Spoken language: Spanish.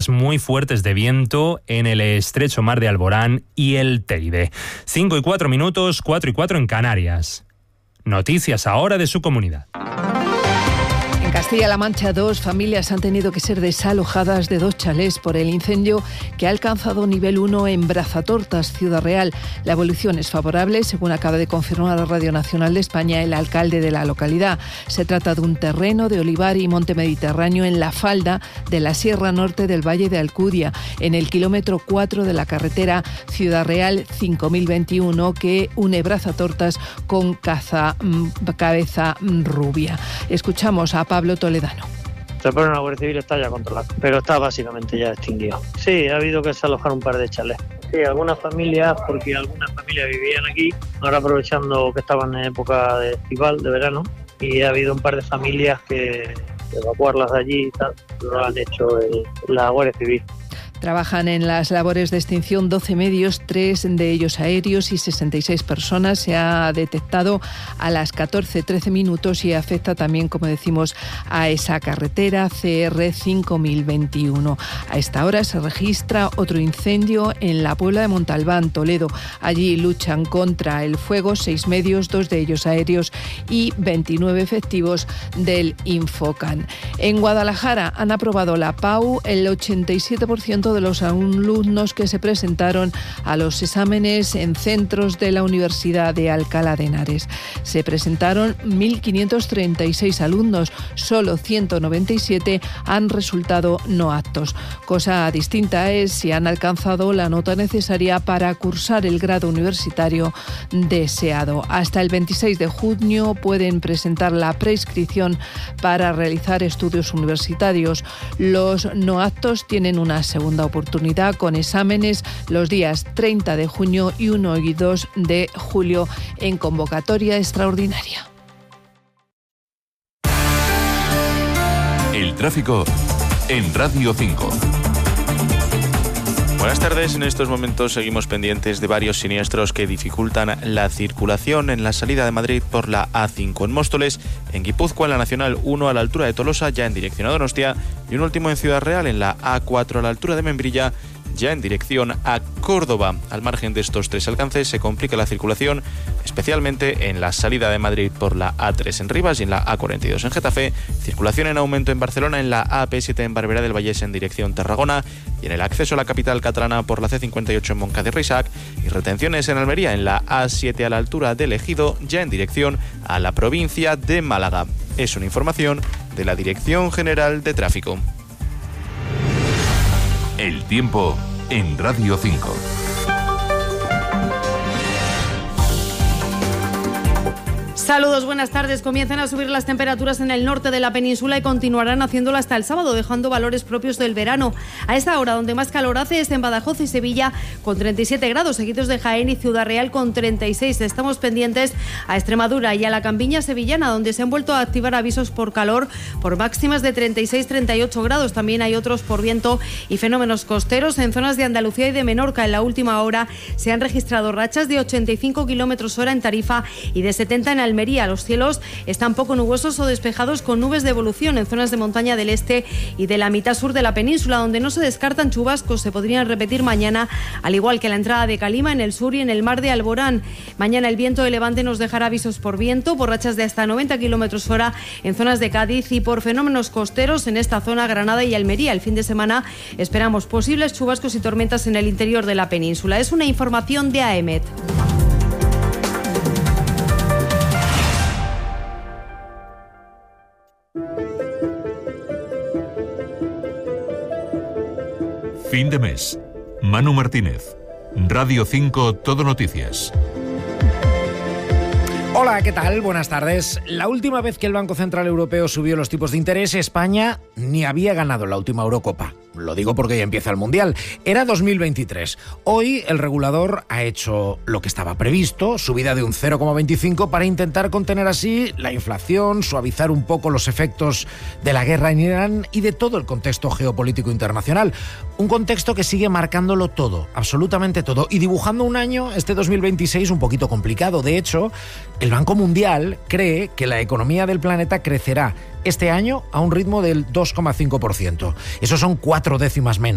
rachas muy fuertes de viento en el estrecho mar de Alborán y el Teide. 5 y 4 minutos, 4 y 4 en Canarias. Noticias ahora de su comunidad. En Castilla-La Mancha, 2 familias han tenido que ser desalojadas de 2 chalés por el incendio que ha alcanzado nivel 1 en Brazatortas, Ciudad Real. La evolución es favorable, según acaba de confirmar a Radio Nacional de España el alcalde de la localidad. Se trata de un terreno de olivar y monte mediterráneo en la falda de la Sierra Norte del Valle de Alcudia, en el kilómetro 4 de la carretera Ciudad Real 5021 que une Brazatortas con Cabeza Rubia. Escuchamos a Pablo Toledano. Se pone una Guardia Civil, está ya controlado, pero está básicamente ya extinguido. Sí, ha habido que desalojar un par de chalés. Sí, algunas familias, porque algunas familias vivían aquí, ahora aprovechando que estaban en época de estival, de verano, y ha habido un par de familias que evacuarlas de allí y tal, lo han hecho la Guardia Civil. Trabajan en las labores de extinción 12 medios, 3 de ellos aéreos y 66 personas. Se ha detectado a las 14:13 minutos y afecta también, como decimos, a esa carretera CR 5021. A esta hora se registra otro incendio en la Puebla de Montalbán, Toledo. Allí luchan contra el fuego 6 medios, 2 de ellos aéreos y 29 efectivos del Infocan. En Guadalajara han aprobado la PAU el 87% de los alumnos que se presentaron a los exámenes en centros de la Universidad de Alcalá de Henares. Se presentaron 1.536 alumnos, solo 197 han resultado no aptos. Cosa distinta es si han alcanzado la nota necesaria para cursar el grado universitario deseado. Hasta el 26 de junio pueden presentar la preinscripción para realizar estudios universitarios. Los no aptos tienen una segunda oportunidad con exámenes los días 30 de junio y 1 y 2 de julio en convocatoria extraordinaria. El tráfico en Radio 5. Buenas tardes, en estos momentos seguimos pendientes de varios siniestros que dificultan la circulación en la salida de Madrid por la A5 en Móstoles, en Guipúzcoa en la Nacional 1 a la altura de Tolosa ya en dirección a Donostia y un último en Ciudad Real en la A4 a la altura de Membrilla ya en dirección a Córdoba. Al margen de estos 3 alcances se complica la circulación, especialmente en la salida de Madrid por la A3 en Rivas y en la A42 en Getafe, circulación en aumento en Barcelona en la AP7 en Barberá del Vallés en dirección Tarragona y en el acceso a la capital catalana por la C58 en Moncada y Reixac y retenciones en Almería en la A7 a la altura del Ejido ya en dirección a la provincia de Málaga. Es una información de la Dirección General de Tráfico. El tiempo en Radio 5. Saludos, buenas tardes. Comienzan a subir las temperaturas en el norte de la península y continuarán haciéndolo hasta el sábado, dejando valores propios del verano. A esta hora, donde más calor hace es en Badajoz y Sevilla, con 37 grados, seguidos de Jaén y Ciudad Real con 36. Estamos pendientes a Extremadura y a la campiña sevillana, donde se han vuelto a activar avisos por calor por máximas de 36-38 grados. También hay otros por viento y fenómenos costeros. En zonas de Andalucía y de Menorca, en la última hora, se han registrado rachas de 85 km/h en Tarifa y de 70 en Almería. Los cielos están poco nubosos o despejados con nubes de evolución en zonas de montaña del este y de la mitad sur de la península, donde no se descartan chubascos. Se podrían repetir mañana, al igual que la entrada de calima en el sur y en el mar de Alborán. Mañana el viento de levante nos dejará avisos por viento, por rachas de hasta 90 km/h en zonas de Cádiz y por fenómenos costeros en esta zona, Granada y Almería. El fin de semana esperamos posibles chubascos y tormentas en el interior de la península. Es una información de AEMET. Fin de mes. Manu Martínez. Radio 5 Todo Noticias. Hola, ¿qué tal? Buenas tardes. La última vez que el Banco Central Europeo subió los tipos de interés, España ni había ganado la última Eurocopa. Lo digo porque ya empieza el Mundial. Era 2023. Hoy el regulador ha hecho lo que estaba previsto, subida de un 0,25 para intentar contener así la inflación, suavizar un poco los efectos de la guerra en Irán y de todo el contexto geopolítico internacional. Un contexto que sigue marcándolo todo, absolutamente todo, y dibujando un año, este 2026, un poquito complicado. De hecho, el Banco Mundial cree que la economía del planeta crecerá este año a un ritmo del 2,5%. Eso son 4 décimas menos.